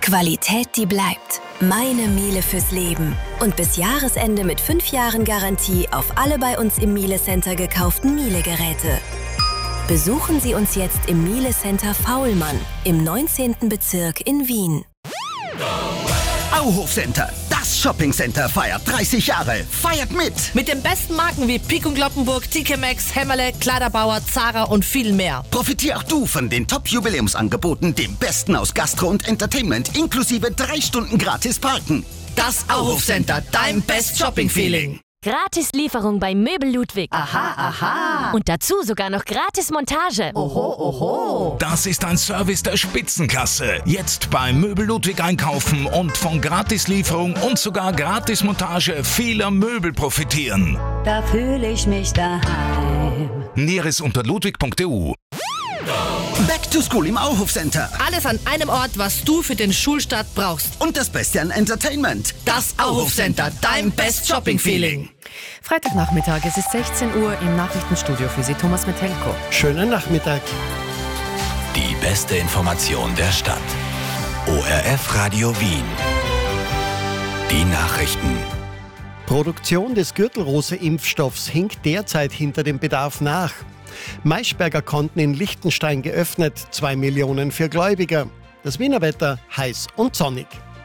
Qualität, die bleibt. Meine Miele fürs Leben. Und bis Jahresende mit 5 Jahren Garantie auf alle bei uns im Miele Center gekauften Miele-Geräte. Besuchen Sie uns jetzt im Miele Center Faulmann im 19. Bezirk in Wien. Auhof Center, das Shoppingcenter feiert 30 Jahre. Feiert mit! Mit den besten Marken wie Pik & Kloppenburg, TK Maxx, Hämmerle, Kleiderbauer, Zara und viel mehr. Profitier auch du von den Top-Jubiläumsangeboten, dem Besten aus Gastro und Entertainment, inklusive 3 Stunden gratis Parken. Das Auhof Center, dein Best Shopping Feeling. Gratis Lieferung bei Möbel Ludwig. Aha, aha. Und dazu sogar noch gratis Montage. Oho, oho. Das ist ein Service der Spitzenklasse. Jetzt bei Möbel Ludwig einkaufen und von Gratislieferung und sogar Gratismontage vieler Möbel profitieren. Da fühle ich mich daheim. Näheres unter ludwig.eu. Back to School im Auhof Center. Alles an einem Ort, was du für den Schulstart brauchst. Und das Beste an Entertainment. Das Auhof Center, dein Best Shopping Feeling. Freitagnachmittag, es ist 16 Uhr im Nachrichtenstudio für Sie Thomas Metelko. Schönen Nachmittag. Die beste Information der Stadt. ORF Radio Wien. Die Nachrichten. Produktion des Gürtelrose-Impfstoffs hinkt derzeit hinter dem Bedarf nach. Maischberger Konten in Liechtenstein geöffnet, 2 Millionen für Gläubiger. Das Wiener Wetter heiß und sonnig.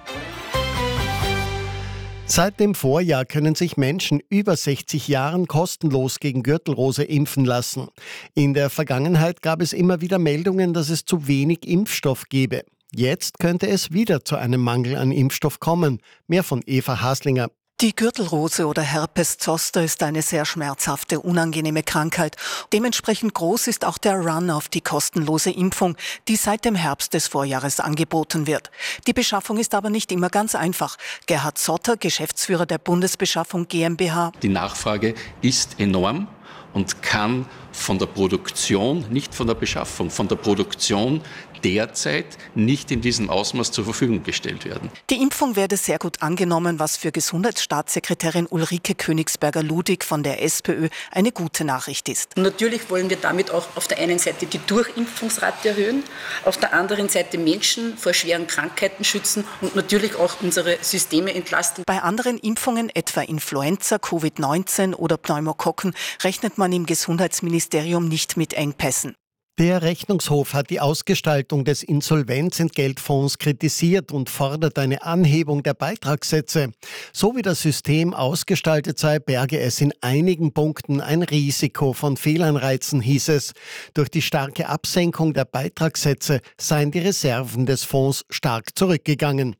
Seit dem Vorjahr können sich Menschen über 60 Jahren kostenlos gegen Gürtelrose impfen lassen. In der Vergangenheit gab es immer wieder Meldungen, dass es zu wenig Impfstoff gebe. Jetzt könnte es wieder zu einem Mangel an Impfstoff kommen. Mehr von Eva Haslinger. Die Gürtelrose oder Herpes zoster ist eine sehr schmerzhafte, unangenehme Krankheit. Dementsprechend groß ist auch der Run auf die kostenlose Impfung, die seit dem Herbst des Vorjahres angeboten wird. Die Beschaffung ist aber nicht immer ganz einfach. Gerhard Zotter, Geschäftsführer der Bundesbeschaffung GmbH. Die Nachfrage ist enorm und kann von der Produktion, nicht von der Beschaffung, von der Produktion derzeit nicht in diesem Ausmaß zur Verfügung gestellt werden. Die Impfung werde sehr gut angenommen, was für Gesundheitsstaatssekretärin Ulrike Königsberger-Ludwig von der SPÖ eine gute Nachricht ist. Natürlich wollen wir damit auch auf der einen Seite die Durchimpfungsrate erhöhen, auf der anderen Seite Menschen vor schweren Krankheiten schützen und natürlich auch unsere Systeme entlasten. Bei anderen Impfungen, etwa Influenza, Covid-19 oder Pneumokokken, rechnet man im Gesundheitsministerium nicht mit Engpässen. Der Rechnungshof hat die Ausgestaltung des Insolvenzentgeltfonds kritisiert und fordert eine Anhebung der Beitragssätze. So wie das System ausgestaltet sei, berge es in einigen Punkten ein Risiko von Fehlanreizen, hieß es. Durch die starke Absenkung der Beitragssätze seien die Reserven des Fonds stark zurückgegangen.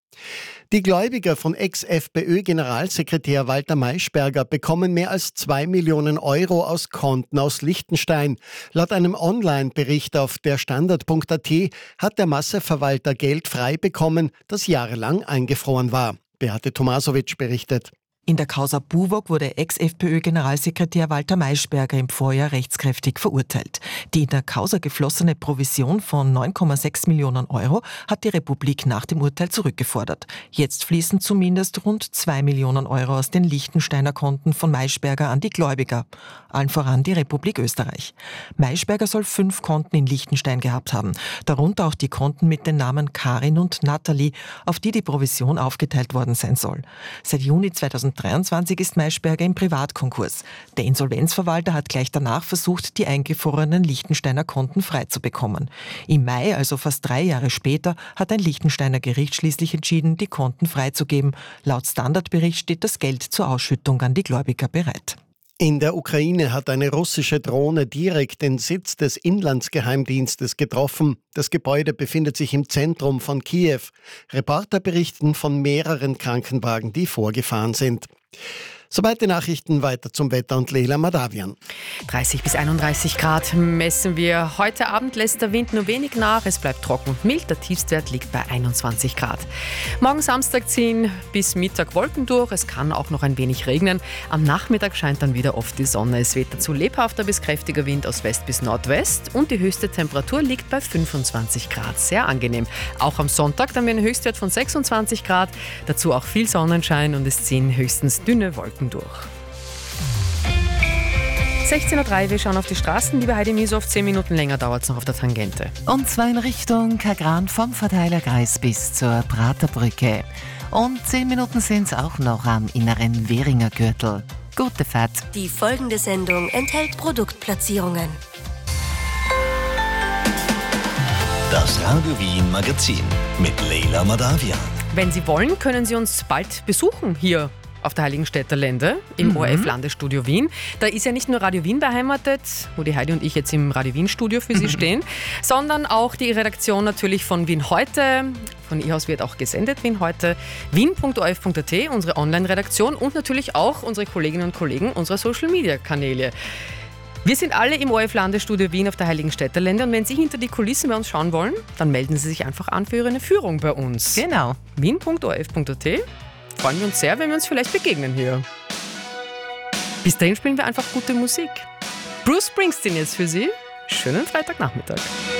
Die Gläubiger von Ex-FPÖ-Generalsekretär Walter Maischberger bekommen mehr als 2 Millionen Euro aus Konten aus Liechtenstein. Laut einem Online-Bericht auf derstandard.at hat der Masseverwalter Geld frei bekommen, das jahrelang eingefroren war. Beate Tomasovic berichtet. In der Causa Buwog wurde Ex-FPÖ-Generalsekretär Walter Maischberger im Vorjahr rechtskräftig verurteilt. Die in der Causa geflossene Provision von 9,6 Millionen Euro hat die Republik nach dem Urteil zurückgefordert. Jetzt fließen zumindest rund 2 Millionen Euro aus den Liechtensteiner Konten von Maischberger an die Gläubiger. Allen voran die Republik Österreich. Maischberger soll 5 Konten in Liechtenstein gehabt haben. Darunter auch die Konten mit den Namen Karin und Nathalie, auf die die Provision aufgeteilt worden sein soll. Seit Juni 2023 ist Maischberger im Privatkonkurs. Der Insolvenzverwalter hat gleich danach versucht, die eingefrorenen Liechtensteiner Konten freizubekommen. Im Mai, also fast 3 Jahre später, hat ein Liechtensteiner Gericht schließlich entschieden, die Konten freizugeben. Laut Standardbericht steht das Geld zur Ausschüttung an die Gläubiger bereit. In der Ukraine hat eine russische Drohne direkt den Sitz des Inlandsgeheimdienstes getroffen. Das Gebäude befindet sich im Zentrum von Kiew. Reporter berichten von mehreren Krankenwagen, die vorgefahren sind. Soweit die Nachrichten, weiter zum Wetter und Leila Madavian. 30 bis 31 Grad messen wir. Heute Abend lässt der Wind nur wenig nach. Es bleibt trocken und mild. Der Tiefstwert liegt bei 21 Grad. Morgen Samstag ziehen bis Mittag Wolken durch. Es kann auch noch ein wenig regnen. Am Nachmittag scheint dann wieder oft die Sonne. Es weht dazu lebhafter bis kräftiger Wind aus West bis Nordwest. Und die höchste Temperatur liegt bei 25 Grad. Sehr angenehm. Auch am Sonntag dann wir einen Höchstwert von 26 Grad. Dazu auch viel Sonnenschein und es ziehen höchstens dünne Wolken durch. 16.03 Uhr, wir schauen auf die Straßen. Liebe Heidi Mieshoff, 10 Minuten länger dauert es noch auf der Tangente. Und zwar in Richtung Kagran vom Verteilerkreis bis zur Praterbrücke. Und 10 Minuten sind es auch noch am inneren Währinger Gürtel. Gute Fahrt. Die folgende Sendung enthält Produktplatzierungen. Das Radio Wien Magazin mit Leila Madavian. Wenn Sie wollen, können Sie uns bald besuchen hier auf der Heiligenstädter Lände im ORF-Landesstudio Wien. Da ist ja nicht nur Radio Wien beheimatet, wo die Heidi und ich jetzt im Radio Wien-Studio für Sie stehen, sondern auch die Redaktion natürlich von Wien heute. Von ihr aus wird auch gesendet Wien heute. wien.orf.at, unsere Online-Redaktion und natürlich auch unsere Kolleginnen und Kollegen unserer Social-Media-Kanäle. Wir sind alle im ORF-Landesstudio Wien auf der Heiligenstädter Lände und wenn Sie hinter die Kulissen bei uns schauen wollen, dann melden Sie sich einfach an für eine Führung bei uns. Genau. wien.orf.at. Freuen wir uns sehr, wenn wir uns vielleicht begegnen hier. Bis dahin spielen wir einfach gute Musik. Bruce Springsteen jetzt für Sie. Schönen Freitagnachmittag.